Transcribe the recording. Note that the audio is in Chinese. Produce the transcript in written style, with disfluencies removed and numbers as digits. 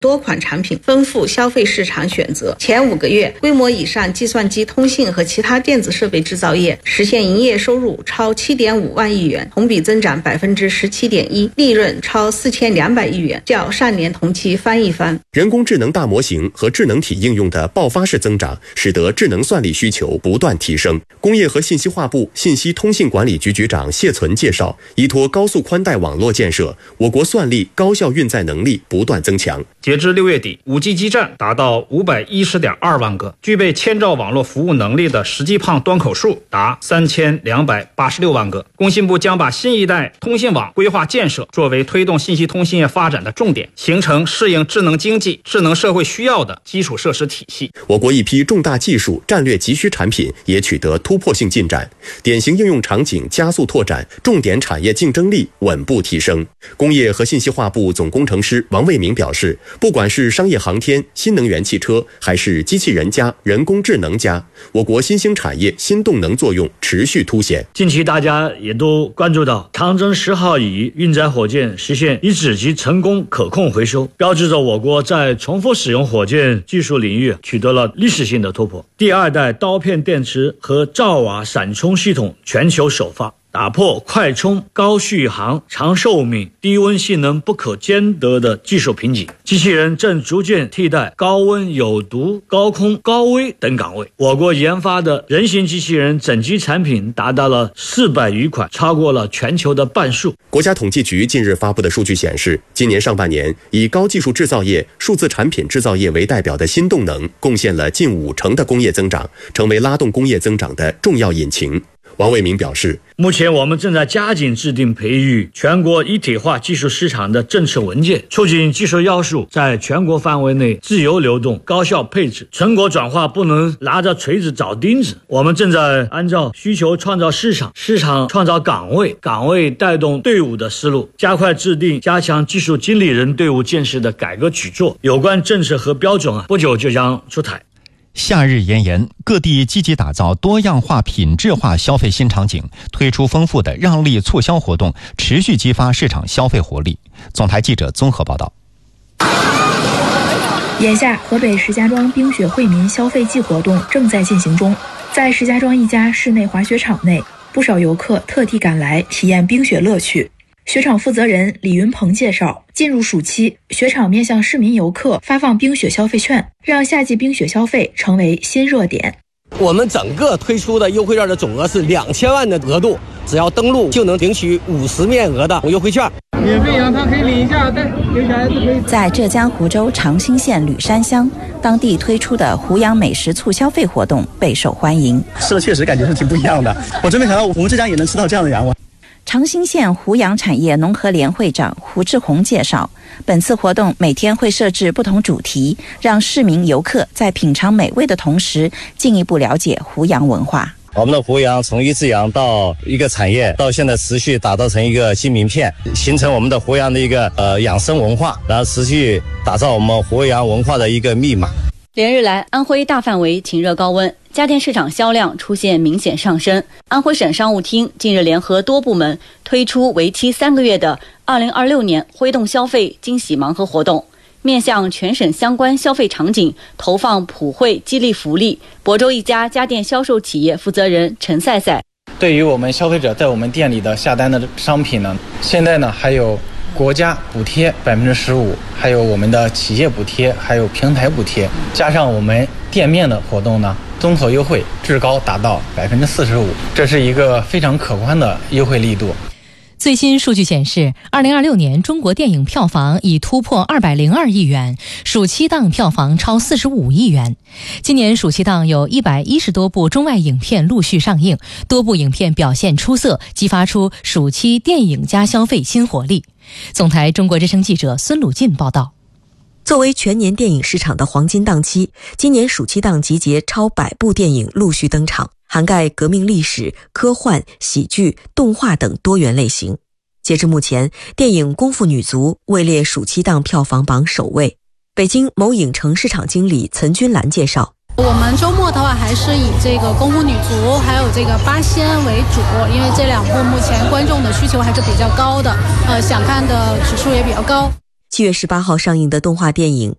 多款产品，丰富消费市场选择。前5个月，规模以上计算机、通信和其他电子设备制造业实现营业收入超7.5万亿元，同比增长17.1%，利润超4200亿元，较上年同期翻一番。 人工智能大模型和智能体应用的爆发式增长，使得智能算力需求不断提升。工业和信息化部信息通信管理局局长谢存介绍，依托高速宽带网络建设，我国算力高效运载能力不断增强。 截至6月底，5G 基站达到510.2万个，具备千兆网络服务能力的实际胖端口数达3286万个。工信部将把新一代通信网规划建设作为推动信息通信业发展的重点，形成适应智能经济、智能社会需要的基础设施体系。 我国一批重大技术战略急需产品也取得突破性进展，典型应用场景加速拓展，重点产业竞争力稳步提升。工业和信息化部总工程师王卫明表示，不管是商业航天、新能源汽车，还是机器人加、人工智能加，我国新兴产业新动能作用持续凸显。 近期大家也都关注到长征10号乙运载火箭实现一指级成功可控回收，标志着我国在重复使用火箭技术领域取得了历史性的突破。第2代刀片电池和兆瓦闪充系统全球首发，打破快充、高续航、长寿命、低温性能不可兼得的技术瓶颈。机器人正逐渐替代高温、有毒、高空、高危等岗位。我国研发的人形机器人整机产品达到了400余款，超过了全球的半数。 国家统计局近日发布的数据显示，今年上半年以高技术制造业、数字产品制造业为代表的新动能贡献了近50%的工业增长，成为拉动工业增长的重要引擎。王卫明表示， 目前我们正在加紧制定培育全国一体化技术市场的政策文件，促进技术要素在全国范围内自由流动、高效配置。成果转化不能拿着锤子找钉子，我们正在按照需求创造市场，市场创造岗位，岗位带动队伍的思路，加快制定加强技术经理人队伍建设的改革举措。有关政策和标准不久就将出台。 夏日炎炎，各地积极打造多样化、品质化消费新场景，推出丰富的让利促销活动，持续激发市场消费活力。总台记者综合报道。 眼下，河北石家庄冰雪惠民消费季活动正在进行中。在石家庄一家室内滑雪场内，不少游客特地赶来体验冰雪乐趣。雪场负责人李云鹏介绍，进入暑期，雪场面向市民游客发放冰雪消费券，让夏季冰雪消费成为新热点。 我们整个推出的优惠券的总额是2000万的额度，只要登录就能领取50面额的优惠券。 免费羊汤可以领一下，留下来就可以。 在浙江湖州长兴县吕山乡，当地推出的湖阳美食促消费活动备受欢迎。 吃的确实感觉是挺不一样的，我真没想到我们浙江也能吃到这样的羊。 长兴县湖阳产业农合联会长胡志宏介绍，本次活动每天会设置不同主题，让市民游客在品尝美味的同时，进一步了解湖阳文化。 我们的湖阳从一只羊到一个产业，到现在持续打造成一个新名片，形成我们的湖阳的一个养生文化，然后持续打造我们湖阳文化的一个密码。 连日来，安徽大范围晴热高温，家电市场销量出现明显上升。安徽省商务厅近日联合多部门推出为期3个月的2026年挥动消费惊喜盲盒活动，面向全省相关消费场景投放普惠激励福利。亳州一家家电销售企业负责人陈赛赛， 对于我们消费者在我们店里的下单的商品呢，现在呢还有国家补贴15%，还有我们的企业补贴，还有平台补贴，加上我们店面的活动呢，综合优惠至高达到45%，这是一个非常可观的优惠力度。 最新数据显示，2026年中国电影票房已突破202亿元，暑期档票房超45亿元。今年暑期档有110多部中外影片陆续上映，多部影片表现出色，激发出暑期电影加消费新活力。总台中国之声记者孙鲁进报道。 作为全年电影市场的黄金档期，今年暑期档集结超100部电影陆续登场，涵盖革命历史、科幻、喜剧、动画等多元类型。截至目前，电影《功夫女足》位列暑期档票房榜首位。北京某影城市场经理岑君兰介绍， 我们周末的话还是以这个《功夫女足》还有这个《八仙》为主，因为这2部目前观众的需求还是比较高的，想看的指数也比较高。 7月18号上映的动画电影《